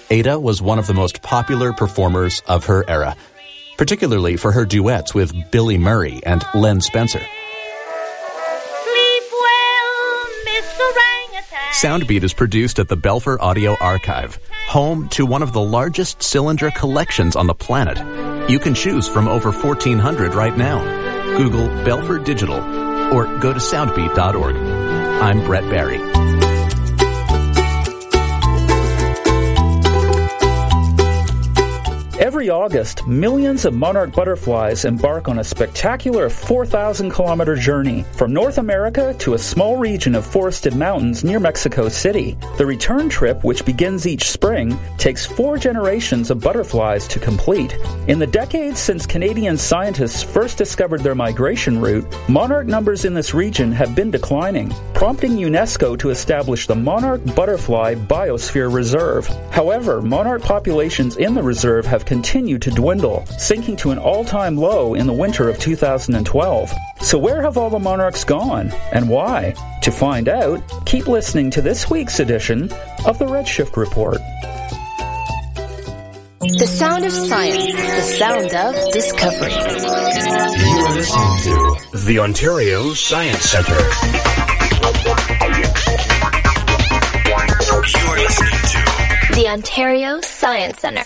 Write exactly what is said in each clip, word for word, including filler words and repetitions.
Ada was one of the most popular performers of her era, particularly for her duets with Billy Murray and Len Spencer. Sleep well, Mister Orangutan. Soundbeat is produced at the Belfer Audio Archive, home to one of the largest cylinder collections on the planet. You can choose from over fourteen hundred right now. Google Belfer Digital or go to soundbeat dot org. I'm Brett Barry. Every August, millions of monarch butterflies embark on a spectacular four thousand kilometer journey from North America to a small region of forested mountains near Mexico City. The return trip, which begins each spring, takes four generations of butterflies to complete. In the decades since Canadian scientists first discovered their migration route, monarch numbers in this region have been declining, prompting UNESCO to establish the Monarch Butterfly Biosphere Reserve. However, monarch populations in the reserve have continued to dwindle, sinking to an all-time low in the winter of two thousand twelve. So where have all the monarchs gone, and why? To find out, keep listening to this week's edition of the Redshift Report. The sound of science, the sound of discovery. You're listening to the Ontario Science Centre. You're listening to the Ontario Science Centre.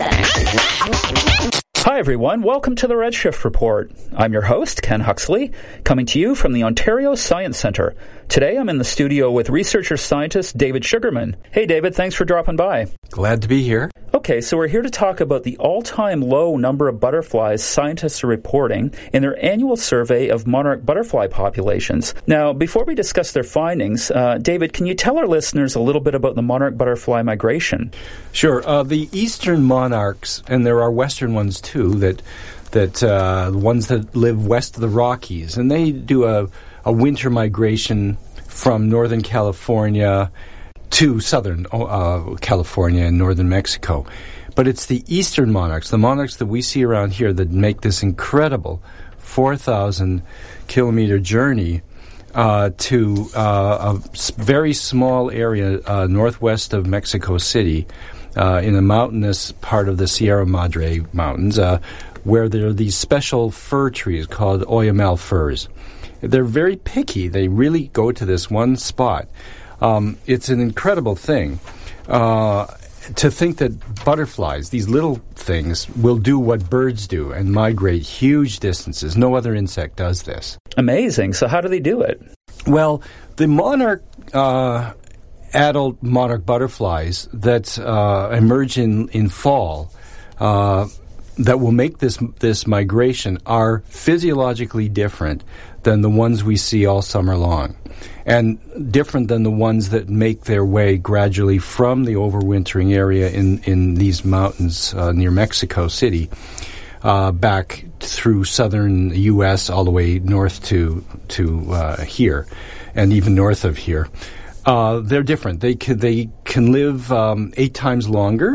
Hi everyone, welcome to the Redshift Report. I'm your host, Ken Huxley, coming to you from the Ontario Science Centre. Today I'm in the studio with researcher-scientist David Sugarman. Hey David, thanks for dropping by. Glad to be here. Okay, so we're here to talk about the all-time low number of butterflies scientists are reporting in their annual survey of monarch butterfly populations. Now, before we discuss their findings, uh, David, can you tell our listeners a little bit about the monarch butterfly migration? Sure. Uh, the eastern monarchs, and there are western ones too, that that uh, the ones that live west of the Rockies, and they do a, a winter migration from northern California to southern uh, California and northern Mexico. But it's the eastern monarchs, the monarchs that we see around here, that make this incredible four thousand kilometer journey uh, to uh, a s- very small area uh, northwest of Mexico City uh, in a mountainous part of the Sierra Madre Mountains uh, where there are these special fir trees called Oyamel firs. They're very picky. They really go to this one spot. Um, it's an incredible thing uh, to think that butterflies, these little things, will do what birds do and migrate huge distances. No other insect does this. Amazing. So how do they do it? Well, the monarch, uh, adult monarch butterflies that uh, emerge in, in fall uh, that will make this this migration are physiologically different than the ones we see all summer long, and different than the ones that make their way gradually from the overwintering area in, in these mountains uh, near Mexico City uh, back through southern U S all the way north to to uh, here, and even north of here. Uh, they're different. They can, they can live um, eight times longer.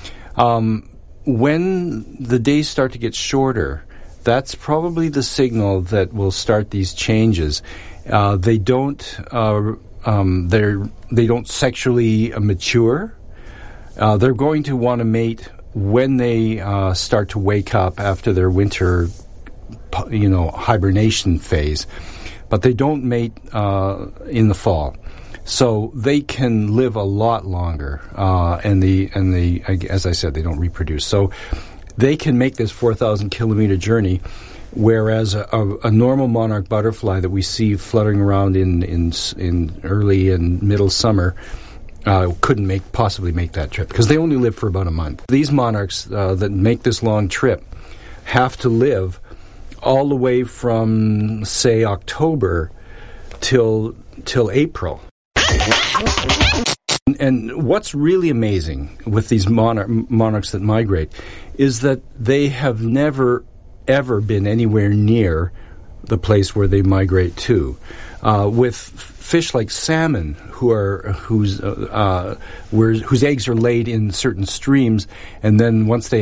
Um, when the days start to get shorter, that's probably the signal that will start these changes. Uh, they don't. Uh, um, they're they don't sexually uh, mature. Uh, they're going to want to mate when they uh, start to wake up after their winter, you know, hibernation phase, but they don't mate uh, in the fall. So they can live a lot longer, uh, and the and the as I said, they don't reproduce. So they can make this four thousand kilometer journey, whereas a, a, a normal monarch butterfly that we see fluttering around in in, in early and middle summer uh, couldn't make possibly make that trip because they only live for about a month. These monarchs uh, that make this long trip have to live all the way from, say, October till till April. And what's really amazing with these monarch, monarchs that migrate is that they have never, ever been anywhere near the place where they migrate to. Uh, with fish like salmon, who are whose uh, uh, where, whose eggs are laid in certain streams, and then once they